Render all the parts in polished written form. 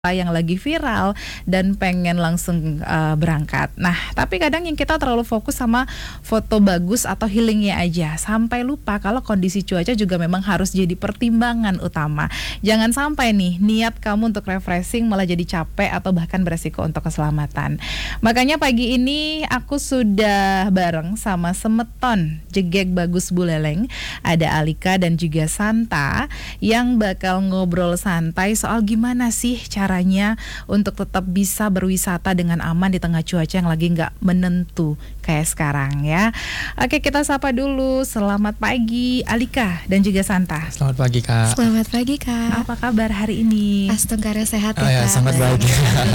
yang lagi viral dan pengen langsung berangkat. Nah, tapi kadang yang kita terlalu fokus sama foto bagus atau healingnya aja, sampai lupa kalau kondisi cuaca juga memang harus jadi pertimbangan utama. Jangan sampai nih niat kamu untuk refreshing malah jadi capek atau bahkan beresiko untuk keselamatan. Makanya pagi ini aku sudah bareng sama Semeton Jegek Bagus Buleleng, ada Alika dan juga Santa yang bakal ngobrol santai soal gimana sih caranya untuk tetap bisa berwisata dengan aman di tengah cuaca yang lagi nggak menentu kayak sekarang ya. Oke, kita sapa dulu. Selamat pagi Alika dan juga Santa. Selamat pagi Kak. Selamat pagi Kak. Apa kabar hari ini? Astagfirullah sehat ya Kak. Sangat bahagia.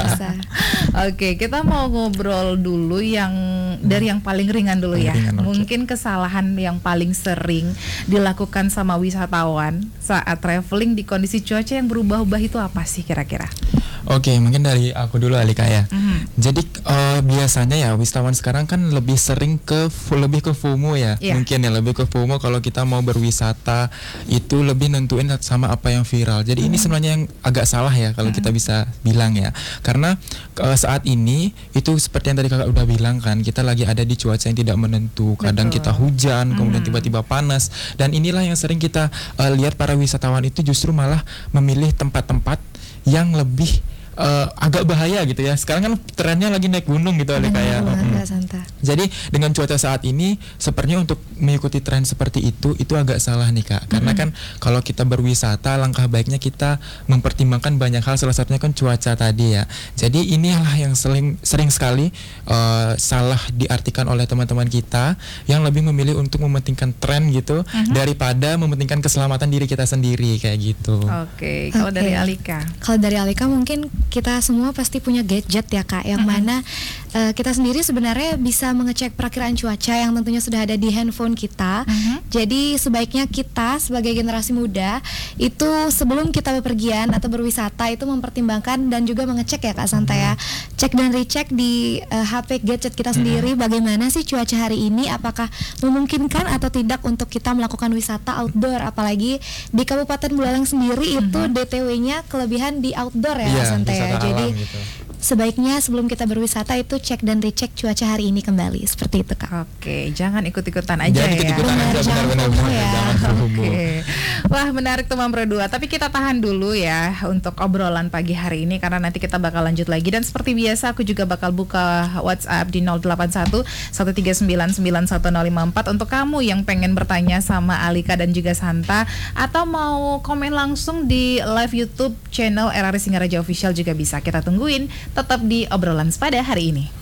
Oke, kita mau ngobrol dulu dari yang paling ringan dulu ya. Ringan, okay. Mungkin kesalahan yang paling sering dilakukan sama wisatawan saat traveling di kondisi cuaca yang berubah-ubah itu apa sih kira-kira? Oke, mungkin dari aku dulu Alika ya. Jadi biasanya ya wisatawan sekarang kan lebih sering lebih ke FOMO ya. Yeah. Mungkin ya lebih ke FOMO kalau kita mau berwisata itu lebih nentuin sama apa yang viral. Jadi ini sebenarnya yang agak salah ya kalau kita bisa bilang ya. Karena saat ini itu seperti yang tadi Kakak udah bilang kan, kita lagi ada di cuaca yang tidak menentu. Kadang Betul. kita hujan, kemudian tiba-tiba panas. Dan inilah yang sering kita lihat para wisatawan itu justru malah memilih tempat-tempat yang lebih agak bahaya gitu ya. Sekarang kan trennya lagi naik gunung gitu Alika ya. Jadi dengan cuaca saat ini sepertinya untuk mengikuti tren seperti itu agak salah nih Kak. Karena kan kalau kita berwisata langkah baiknya kita mempertimbangkan banyak hal, salah satunya kan cuaca tadi ya. Jadi inilah yang sering sekali salah diartikan oleh teman-teman kita yang lebih memilih untuk mementingkan tren gitu daripada mementingkan keselamatan diri kita sendiri kayak gitu. Oke, kalau dari Alika? Kalau dari Alika mungkin kita semua pasti punya gadget ya Kak, yang mana kita sendiri sebenarnya bisa mengecek perakiraan cuaca yang tentunya sudah ada di handphone kita. Jadi sebaiknya kita sebagai generasi muda itu sebelum kita bepergian atau berwisata itu mempertimbangkan dan juga mengecek ya Kak Santa ya. Cek dan recheck di HP gadget kita sendiri bagaimana sih cuaca hari ini, apakah memungkinkan atau tidak untuk kita melakukan wisata outdoor, apalagi di Kabupaten Buleleng sendiri itu DTW-nya kelebihan di outdoor ya Kak Santa ya. Jadi gitu. Sebaiknya sebelum kita berwisata itu cek dan recheck cuaca hari ini kembali, seperti itu Kak. Oke, jangan ikut-ikutan aja Jangan ya. ikut-ikutan aja, benar-benar ya. jangan FOMO. Oke. Wah, menarik teman berdua. Tapi kita tahan dulu ya untuk obrolan pagi hari ini karena nanti kita bakal lanjut lagi. Dan seperti biasa aku juga bakal buka WhatsApp di 081 139 91054 untuk kamu yang pengen bertanya sama Alika dan juga Santa atau mau komen langsung di live YouTube channel RRI Singaraja Official juga bisa. Kita tungguin tetap di obrolan sepada hari ini.